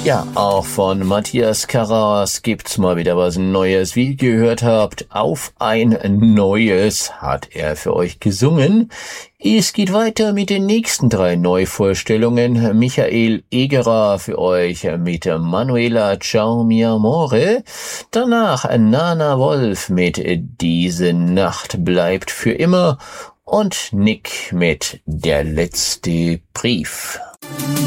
Ja, auch von Matthias Karas gibt's mal wieder was Neues. Wie ihr gehört habt, auf ein Neues hat er für euch gesungen. Es geht weiter mit den nächsten 3 Neuvorstellungen. Michael Egerer für euch mit Manuela Ciao mi amore. Danach Nana Wolf mit Diese Nacht bleibt für immer. Und Nick mit Der letzte Brief.